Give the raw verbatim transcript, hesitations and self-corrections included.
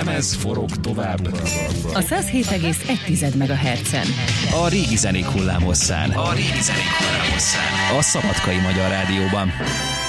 lemez forog tovább. A száz hét egész egy megahertzen. A régi zenék hullámhosszán. A régi zenék hullámhosszán. A Szabadkai Magyar Rádióban.